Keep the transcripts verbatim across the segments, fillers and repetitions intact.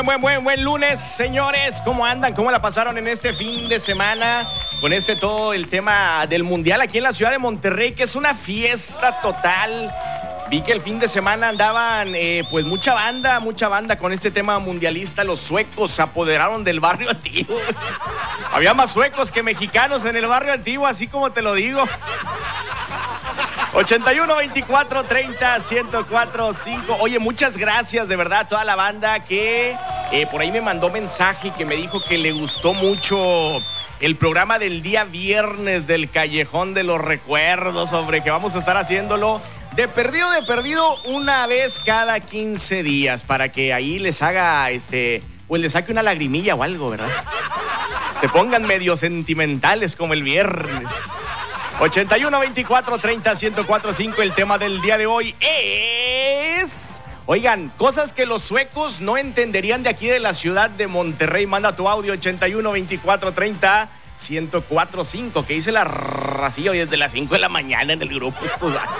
Buen, buen, buen lunes, señores. ¿Cómo andan? ¿Cómo la pasaron en este fin de semana? Con este todo el tema del mundial aquí en la ciudad de Monterrey, que es una fiesta total. Vi que el fin de semana andaban, eh, pues, mucha banda, mucha banda con este tema mundialista. Los suecos se apoderaron del barrio antiguo. Había más suecos que mexicanos en el barrio antiguo, así como te lo digo. ochenta y uno, veinticuatro, treinta, ciento cuatro, cinco. Oye, muchas gracias de verdad a toda la banda que eh, por ahí me mandó mensaje y que me dijo que le gustó mucho el programa del día viernes del Callejón de los Recuerdos, sobre que vamos a estar haciéndolo de perdido, de perdido una vez cada quince días, para que ahí les haga, este, pues les saque una lagrimilla o algo, ¿verdad? Se pongan medio sentimentales como el viernes. ochenta y uno, veinticuatro, treinta, ciento cuatro, cinco. El tema del día de hoy es... Oigan, cosas que los suecos no entenderían de aquí de la ciudad de Monterrey. Manda tu audio ochenta y uno, veinticuatro, treinta, ciento cuatro, cinco. Que dice la racilla hoy desde las cinco de la mañana en el grupo. Estos datos.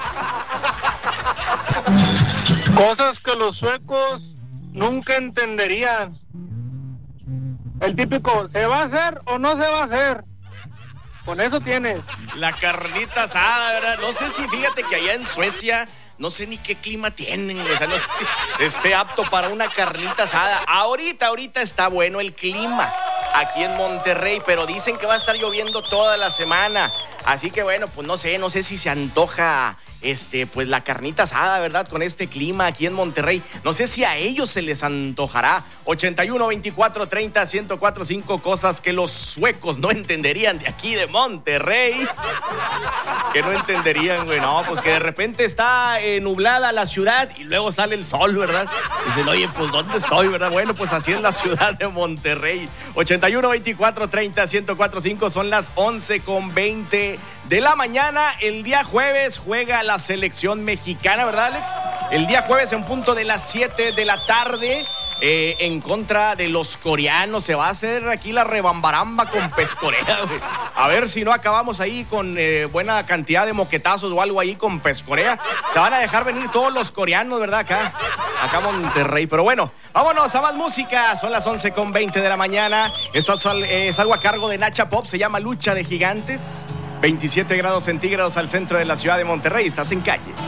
Cosas que los suecos nunca entenderían. El típico, ¿se va a hacer o no se va a hacer? Con eso tienes. La carnita asada, ¿verdad? No sé si, fíjate que allá en Suecia, no sé ni qué clima tienen, o sea, no sé si esté apto para una carnita asada. Ahorita, ahorita está bueno el clima aquí en Monterrey, pero dicen que va a estar lloviendo toda la semana. Así que bueno, pues no sé, no sé si se antoja este, pues la carnita asada, ¿verdad? Con este clima aquí en Monterrey. No sé si a ellos se les antojará. ochenta y uno, veinticuatro, treinta, ciento cuatro, cinco. Cosas que los suecos no entenderían de aquí de Monterrey. Que no entenderían, güey. No, pues que de repente está eh, nublada la ciudad y luego sale el sol, ¿verdad? Dicen, oye, pues ¿dónde estoy, verdad? Bueno, pues así es la ciudad de Monterrey. ochenta y uno, veinticuatro, treinta, ciento cuatro, cinco. Son las once con veinte de la mañana. El día jueves juega la selección mexicana, ¿verdad, Alex? El día jueves en punto de las siete de la tarde, eh, en contra de los coreanos. Se va a hacer aquí la rebambaramba con Pescorea, güey. A ver si no acabamos ahí con eh, buena cantidad de moquetazos o algo ahí con Pescorea. Se van a dejar venir todos los coreanos, ¿verdad? Acá, acá Monterrey. Pero bueno, vámonos a más música. Son las once con veinte de la mañana. Esto es, es algo a cargo de Nacha Pop. Se llama Lucha de Gigantes. veintisiete grados centígrados al centro de la ciudad de Monterrey. Estás en calle.